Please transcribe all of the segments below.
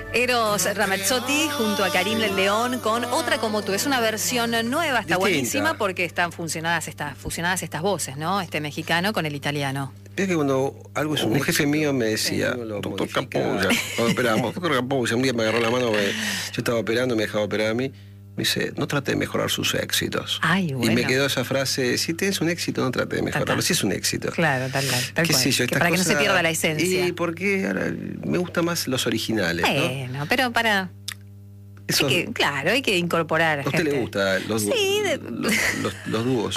Eros Ramazzotti junto a Karim El León con Otra como tú. Es una versión nueva, está Distinta. buenísima porque están fusionadas estas voces, ¿no? Mexicano con el italiano. Es que cuando algo es un jefe mío me decía, doctor Capoulla, cuando operamos, doctor Capoulla, un día me agarró la mano, yo estaba operando, me dejaba operar a mí, me dice, no trate de mejorar sus éxitos. Ay, bueno. Y me quedó esa frase, si tienes un éxito, no trate de mejorarlo, si es un éxito. Claro, tal ¿Qué cual. sé yo, Para que no se pierda la esencia. Y porque ahora me gustan más los originales, ¿no? Bueno, pero para... Eso, claro, hay que incorporar. ¿A usted le gustan los dúos? Sí, los dúos.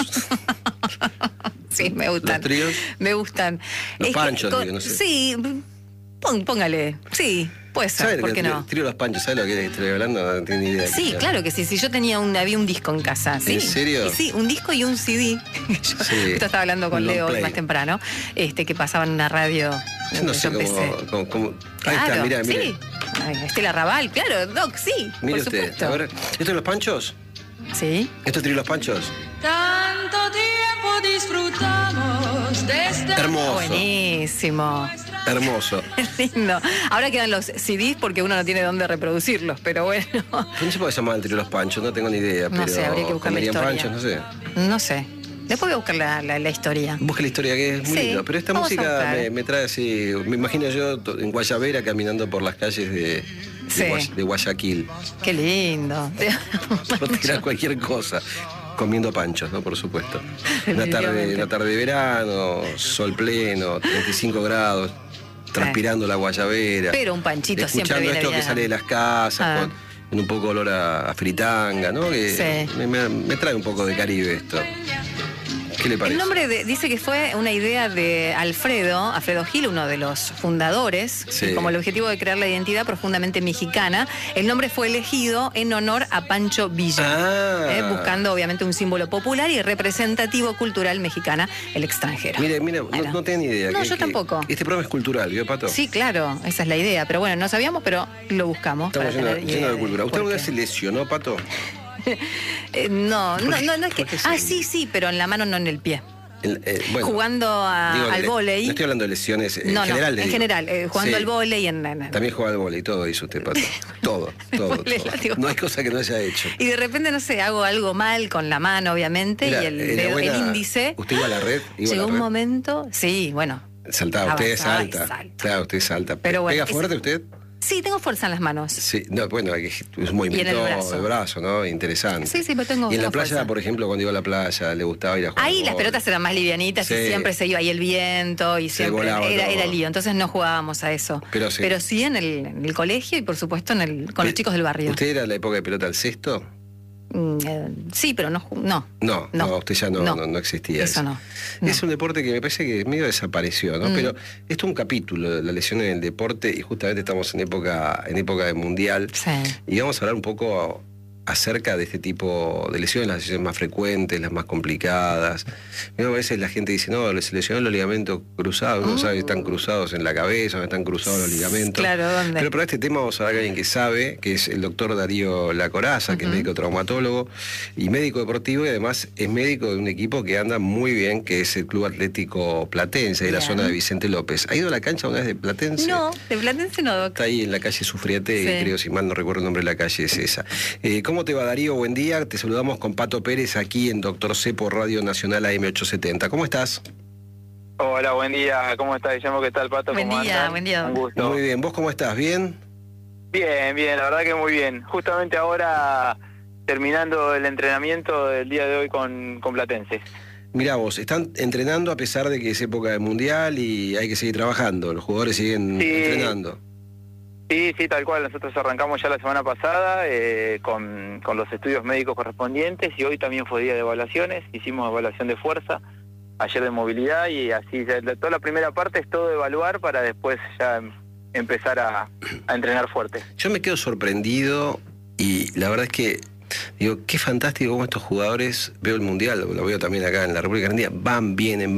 Sí, me gustan. ¿Los tríos? Me gustan. Los panchos, digo, no sé. Sí, póngale. Sí, puede ser, ¿por qué no? El trío Los Panchos, ¿sabes lo que estoy hablando? No tengo ni idea. Sí, claro que sí. Si yo había un disco en casa. ¿Sí? ¿En serio? Sí, un disco y un CD. Yo esto estaba hablando con Leo más temprano, que pasaba en una radio. Yo no sé cómo. Ahí claro, está, mirá. Sí. Ay, Estela Raval, claro, Doc, sí. Mire por usted, supuesto. a ver, ¿esto es Los Panchos? Sí. ¿Esto es trío Los Panchos? Tanto tiempo disfrutamos de este Hermoso. Buenísimo. Hermoso. Lindo. Ahora quedan los CDs porque uno no tiene dónde reproducirlos, pero bueno. ¿Cómo se puede llamar el trío Los Panchos? No tengo ni idea. No sé, habría que buscar la historia. Panchos, no sé. No sé. Después voy a buscar la historia. Busque la historia, que es muy Sí, lindo. Pero esta vamos a música buscar. me trae así. Me imagino yo en Guayabera caminando por las calles de Guayaquil. Qué lindo. Por tirar cualquier cosa. Comiendo panchos, ¿no? Por supuesto. Una tarde de verano, sol pleno, 35 grados, transpirando la Guayabera. Pero un panchito siempre escuchando viene esto bien. que sale de las casas, con un poco olor a fritanga, ¿no? Que Sí. me trae un poco de Caribe esto. ¿Qué le parece? El nombre dice que fue una idea de Alfredo Gil, uno de los fundadores, Sí. y como el objetivo de crear la identidad profundamente mexicana. El nombre fue elegido en honor a Pancho Villa, buscando obviamente un símbolo popular y representativo cultural mexicana, el extranjero. Mire, Bueno. no tenía ni idea. No, yo tampoco. Este programa es cultural, ¿vio, Pato? Sí, claro, esa es la idea. Pero bueno, no sabíamos, pero lo buscamos. Estamos para tener llenos idea de cultura. ¿Usted por alguna qué. vez se lesionó, Pato? No es que... Sí, pero en la mano, no en el pie. Bueno, Jugando al vóley. No estoy hablando de lesiones en No, general. en general, jugando al vóley También juega al vóley, todo hizo usted, Pato. Todo. Vóley, digo. No hay cosa que no haya hecho. Y de repente, no sé, hago algo mal con la mano, obviamente, Mira, y el índice. ¿Usted iba a la red? Llegó un momento, sí, bueno. Saltaba, usted avanzaba salta. y salta. Claro, usted salta. Pero bueno, ¿Pega fuerte usted? Sí, tengo fuerza en las manos. Sí, no, bueno, es un movimiento Y en el brazo. de brazo, ¿no? Interesante. Sí, pero tengo Y en la playa, fuerza. por ejemplo, cuando iba a la playa, le gustaba ir a jugar. Ahí las vóley. pelotas eran más livianitas Sí. y siempre se iba ahí el viento y Se siempre volaba era todo. lío. Entonces no jugábamos a eso. Pero sí. en el colegio y por supuesto con los chicos del barrio. ¿Usted era la época de pelota al cesto? Sí, pero no. No, usted ya no existía. Eso no. Es un deporte que me parece que medio desapareció, ¿no? Pero esto es un capítulo de la lesión en el deporte y justamente estamos en época de mundial. Sí. Y vamos a hablar un poco acerca de este tipo de lesiones, las lesiones más frecuentes, las más complicadas. A veces la gente dice, no, se lesionó los ligamentos cruzados, uno sabe que están cruzados en la cabeza, no están cruzados los ligamentos. Claro, ¿dónde? Pero para este tema vamos a hablar con alguien que sabe, que es el doctor Darío Lacoraza, que es médico traumatólogo y médico deportivo, y además es médico de un equipo que anda muy bien, que es el Club Atlético Platense, de la zona de Vicente López. ¿Ha ido a la cancha una vez de Platense? No, de Platense no, doctor. Está ahí en la calle Sufriate, Sí. creo, si mal no recuerdo el nombre de la calle, es esa. ¿Cómo te va, Darío? Buen día. Te saludamos con Pato Pérez aquí en Doctor C por Radio Nacional AM870. ¿Cómo estás? Hola, buen día. ¿Cómo estás, Guillermo? ¿Qué tal, Pato? Buen ¿Cómo día, andan? buen día. Un gusto. Muy bien. ¿Vos cómo estás? ¿Bien? Bien, la verdad que muy bien. Justamente ahora terminando el entrenamiento del día de hoy con Platense. Mirá vos, están entrenando a pesar de que es época de mundial y hay que seguir trabajando. Los jugadores siguen entrenando. Sí, tal cual. Nosotros arrancamos ya la semana pasada con los estudios médicos correspondientes y hoy también fue día de evaluaciones. Hicimos evaluación de fuerza, ayer de movilidad y así. Toda la primera parte es todo evaluar para después ya empezar a entrenar fuerte. Yo me quedo sorprendido y la verdad es que digo, qué fantástico cómo estos jugadores, veo el mundial, lo veo también acá en la República Argentina, vienen,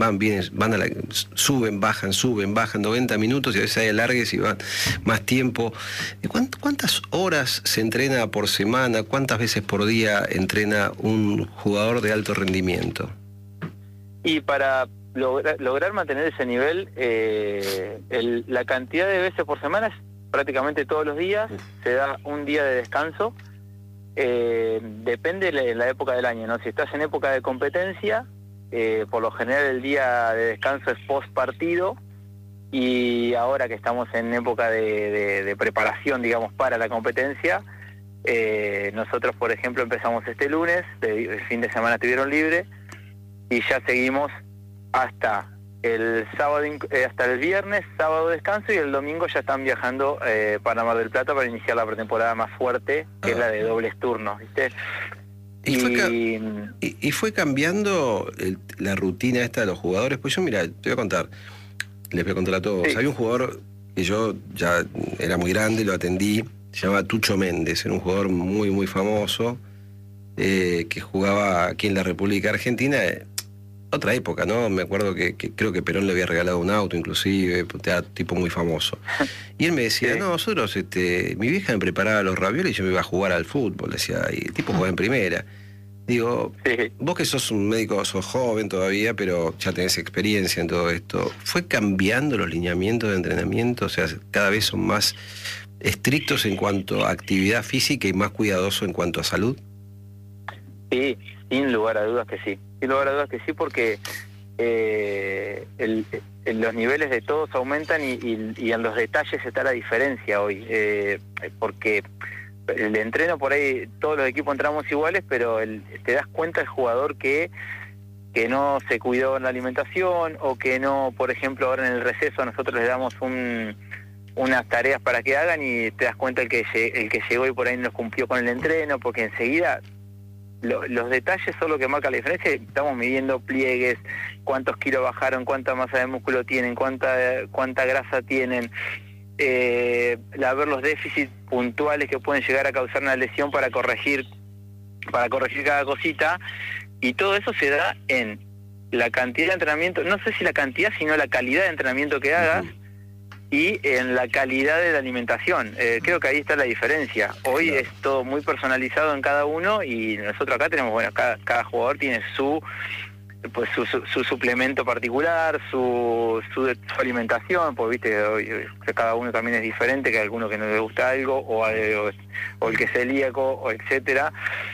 suben, bajan 90 minutos y a veces hay alargues y van más tiempo. ¿Cuántas horas se entrena por semana? ¿Cuántas veces por día entrena un jugador de alto rendimiento? Y para lograr mantener ese nivel, la cantidad de veces por semana es prácticamente todos los días, se da un día de descanso. Depende de la época del año, ¿no? Si estás en época de competencia, por lo general el día de descanso es post partido, y ahora que estamos en época de preparación, digamos, para la competencia, nosotros, por ejemplo, empezamos este lunes, el fin de semana estuvieron libre, y ya seguimos hasta el sábado, hasta el viernes, sábado descanso, y el domingo ya están viajando para Mar del Plata para iniciar la pretemporada más fuerte, que es la de dobles turnos, ¿viste? Y fue cambiando la rutina esta de los jugadores. Pues yo, mira, te voy a contar, les voy a contar a todos. Sí. Hay un jugador que yo ya era muy grande, lo atendí, se llamaba Tucho Méndez, era un jugador muy, muy famoso, que jugaba aquí en la República Argentina. Otra época, ¿no? Me acuerdo que creo que Perón le había regalado un auto, inclusive, era tipo muy famoso. Y él me decía, no, nosotros, mi vieja me preparaba los ravioles y yo me iba a jugar al fútbol, decía, y el tipo jugaba en primera. Digo, vos que sos un médico, sos joven todavía, pero ya tenés experiencia en todo esto, ¿fue cambiando los lineamientos de entrenamiento? O sea, cada vez son más estrictos en cuanto a actividad física y más cuidadosos en cuanto a salud. Sí, sin lugar a dudas que sí. Sin lugar a dudas que sí, porque los niveles de todos aumentan y en los detalles está la diferencia hoy. Porque el entreno por ahí, todos los equipos entramos iguales, pero te das cuenta el jugador que no se cuidó en la alimentación, o que no, por ejemplo, ahora en el receso nosotros les damos unas tareas para que hagan, y te das cuenta el que llegó y por ahí no cumplió con el entreno, porque enseguida los detalles son lo que marca la diferencia. Estamos midiendo pliegues, cuántos kilos bajaron, cuánta masa de músculo tienen, cuánta grasa tienen, ver los déficits puntuales que pueden llegar a causar una lesión para corregir cada cosita, y todo eso se da en la cantidad de entrenamiento, no sé si la cantidad, sino la calidad de entrenamiento que hagas, y en la calidad de la alimentación. Creo que ahí está la diferencia. Hoy es todo muy personalizado en cada uno, y nosotros acá tenemos, bueno, cada jugador tiene su suplemento particular, su alimentación, pues viste, que cada uno también es diferente, que hay alguno que no le gusta algo, o el que es celíaco, o etcétera.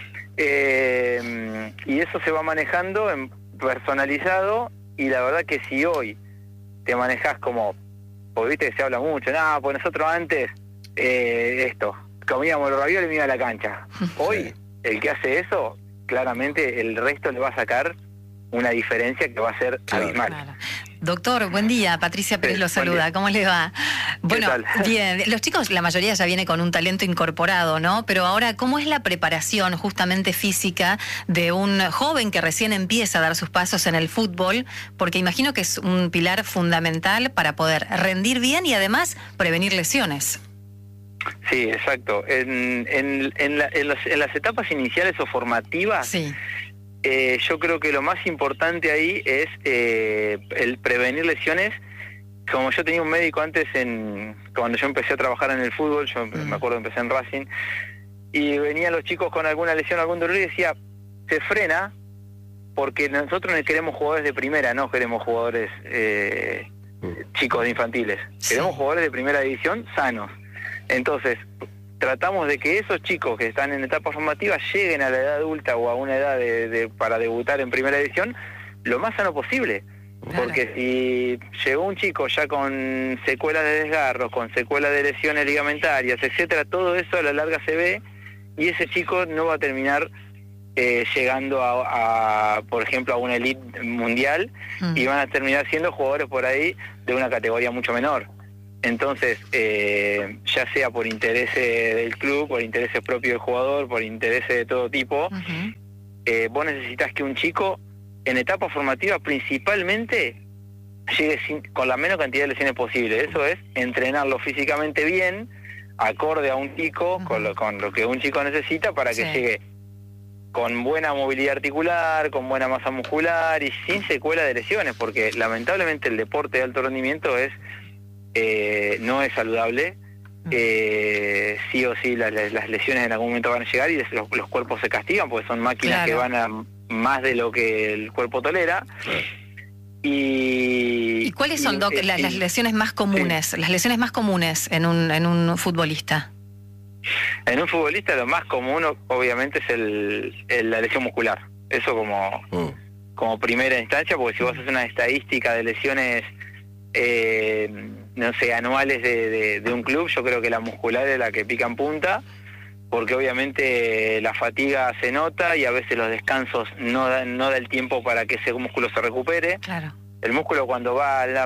Y eso se va manejando personalizado, y la verdad que si hoy te manejas como, porque viste que se habla mucho, pues nosotros antes comíamos los ravioles y me iba a la cancha. Hoy, el que hace eso, claramente el resto le va a sacar una diferencia que va a ser abismal. Claro. Doctor, buen día. Patricia Pérez lo saluda. ¿Cómo le va? Bueno, bien. Los chicos, la mayoría ya viene con un talento incorporado, ¿no? Pero ahora, ¿cómo es la preparación justamente física de un joven que recién empieza a dar sus pasos en el fútbol? Porque imagino que es un pilar fundamental para poder rendir bien y además prevenir lesiones. Sí, exacto. En las etapas iniciales o formativas, sí. Yo creo que lo más importante ahí es el prevenir lesiones. Como yo tenía un médico antes, cuando yo empecé a trabajar en el fútbol, yo me acuerdo que empecé en Racing, y venían los chicos con alguna lesión, algún dolor, y decía, se frena, porque nosotros no queremos jugadores de primera, no queremos jugadores chicos de infantiles, queremos jugadores de primera división sanos. Entonces, tratamos de que esos chicos que están en etapa formativa lleguen a la edad adulta o a una edad para debutar en primera división lo más sano posible. Claro. Porque si llegó un chico ya con secuelas de desgarros, con secuelas de lesiones ligamentarias, etcétera, todo eso a la larga se ve, y ese chico no va a terminar llegando por ejemplo, a una elite mundial, y van a terminar siendo jugadores por ahí de una categoría mucho menor. Entonces, ya sea por intereses del club, por intereses propios del jugador, por intereses de todo tipo, vos necesitas que un chico en etapa formativa principalmente llegue con la menor cantidad de lesiones posible. Eso es entrenarlo físicamente bien, acorde a un chico, con lo que un chico necesita, para que llegue con buena movilidad articular, con buena masa muscular y sin secuela de lesiones, porque lamentablemente el deporte de alto rendimiento no es saludable. Sí o sí las lesiones en algún momento van a llegar, y los cuerpos se castigan porque son máquinas que van a más de lo que el cuerpo tolera. ¿Y cuáles son, Doc, las lesiones más comunes? Sí. Las lesiones más comunes en un futbolista. En un futbolista lo más común obviamente es la lesión muscular. Eso como primera instancia, porque si vos haces una estadística de lesiones no sé, anuales de un club, yo creo que la muscular es la que pica en punta, porque obviamente la fatiga se nota y a veces los descansos no da el tiempo para que ese músculo se recupere. Claro. El músculo cuando va hasta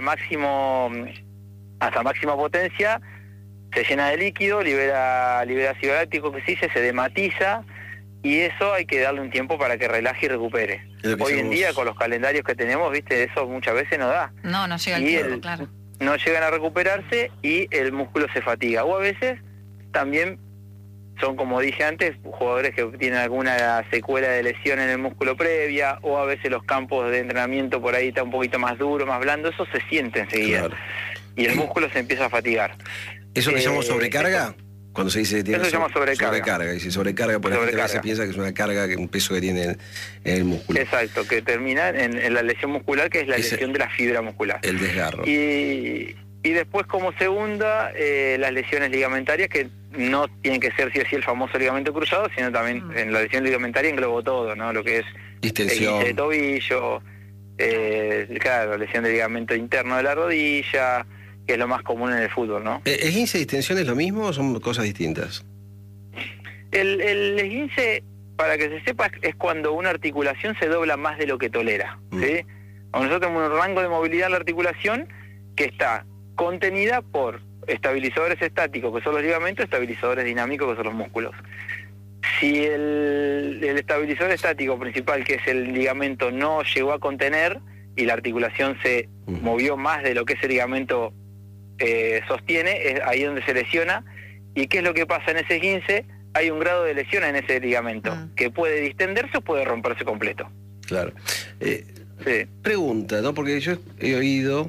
máxima potencia se llena de líquido, libera ácido láctico, que se dematiza, y eso hay que darle un tiempo para que relaje y recupere. Hoy en día con los calendarios que tenemos, viste, eso muchas veces no da. No llega el tiempo, claro. No llegan a recuperarse y el músculo se fatiga. O a veces también son, como dije antes, jugadores que tienen alguna secuela de lesión en el músculo previa, o a veces los campos de entrenamiento por ahí está un poquito más duro, más blando, eso se siente enseguida. Claro. Y el músculo se empieza a fatigar. ¿Eso que llamamos sobrecarga? Cuando se dice eso se llama sobrecarga. Sobrecarga, y si sobrecarga, por ejemplo, se piensa que es una carga, un peso que tiene en el músculo. Exacto, que termina en la lesión muscular, que es la lesión de la fibra muscular. El desgarro. Y después, como segunda, las lesiones ligamentarias, que no tienen que ser sí o sí el famoso ligamento cruzado, sino también en la lesión ligamentaria englobo todo, ¿no? Lo que es distensión de tobillo, claro, lesión del ligamento interno de la rodilla, que es lo más común en el fútbol, ¿no? ¿El esguince y distensión es lo mismo o son cosas distintas? El esguince, para que se sepa, es cuando una articulación se dobla más de lo que tolera, ¿sí? Nosotros tenemos un rango de movilidad en la articulación que está contenida por estabilizadores estáticos, que son los ligamentos, estabilizadores dinámicos, que son los músculos. Si el estabilizador estático principal, que es el ligamento, no llegó a contener y la articulación se movió más de lo que ese ligamento sostiene, es ahí donde se lesiona. ¿Y qué es lo que pasa en ese esguince? Hay un grado de lesión en ese ligamento, que puede distenderse o puede romperse completo. Claro. Sí. Pregunta, ¿no? Porque yo he oído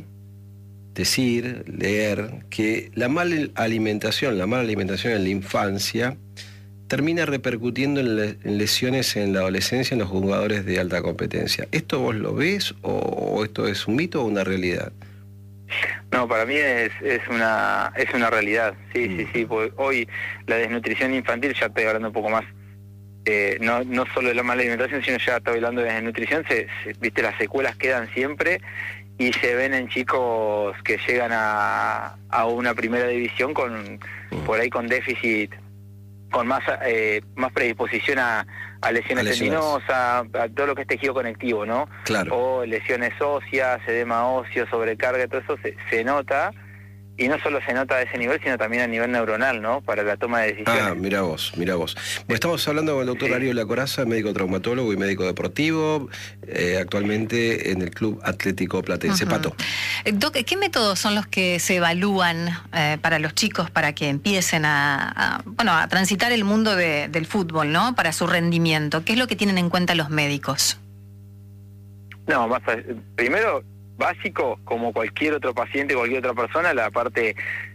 leer que la mala alimentación en la infancia termina repercutiendo en lesiones en la adolescencia en los jugadores de alta competencia. ¿Esto vos lo ves o esto es un mito o una realidad? No, para mí es una realidad, sí, porque hoy la desnutrición infantil, ya estoy hablando un poco más, no solo de la mala alimentación, sino ya estoy hablando de desnutrición, viste, las secuelas quedan siempre y se ven en chicos que llegan a una primera división por ahí con déficit, con más predisposición a lesiones tendinosas, a todo lo que es tejido conectivo, ¿no? Claro. O lesiones óseas, edema óseo, sobrecarga, todo eso se nota, y no solo se nota a ese nivel, sino también a nivel neuronal, ¿no? Para la toma de decisiones. Ah, mira vos. Bueno, estamos hablando con el doctor Darío La Corazza, médico traumatólogo y médico deportivo, actualmente en el Club Atlético Platense. Pato. Doc, ¿qué métodos son los que se evalúan para los chicos para que empiecen a transitar el mundo del fútbol, ¿no? Para su rendimiento. ¿Qué es lo que tienen en cuenta los médicos? No, primero, básico, como cualquier otro paciente, cualquier otra persona, la parte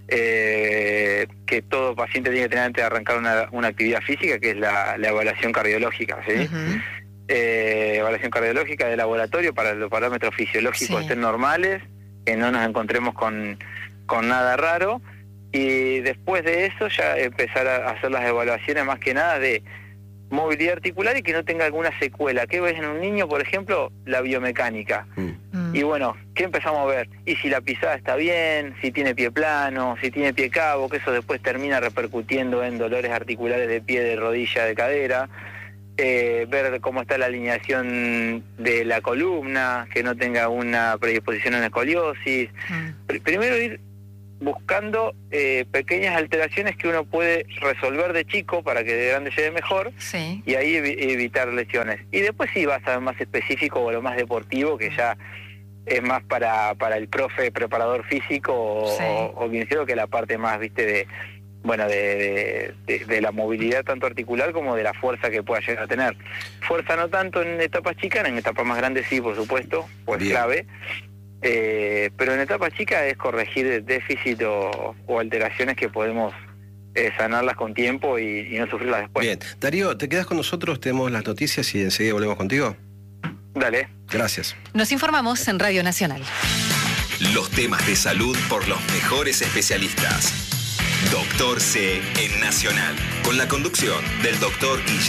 que todo paciente tiene que tener antes de arrancar una actividad física, que es la evaluación cardiológica, ¿sí? Evaluación cardiológica de laboratorio para los parámetros fisiológicos estén normales, que no nos encontremos con nada raro, y después de eso ya empezar a hacer las evaluaciones más que nada de movilidad articular y que no tenga alguna secuela. ¿Qué ves en un niño, por ejemplo? La biomecánica. Y bueno, ¿qué empezamos a ver? Y si la pisada está bien, si tiene pie plano, si tiene pie cabo, que eso después termina repercutiendo en dolores articulares de pie, de rodilla, de cadera. Ver cómo está la alineación de la columna, que no tenga una predisposición a la escoliosis. Primero ir buscando pequeñas alteraciones que uno puede resolver de chico para que de grande llegue mejor, y ahí evitar lesiones. Y después sí vas a lo más específico o lo más deportivo, que ya es más para el profe preparador físico o quien sea, que la parte más, viste, de la movilidad tanto articular como de la fuerza que pueda llegar a tener. Fuerza no tanto en etapas chicas, en etapas más grandes sí, por supuesto, pues clave. Pero en etapas chicas es corregir déficit o alteraciones que podemos sanarlas con tiempo y no sufrirlas después. Bien, Darío, te quedas con nosotros, tenemos las noticias y enseguida volvemos contigo. Dale. Gracias. Nos informamos en Radio Nacional. Los temas de salud por los mejores especialistas. Doctor C en Nacional, con la conducción del doctor Guillermo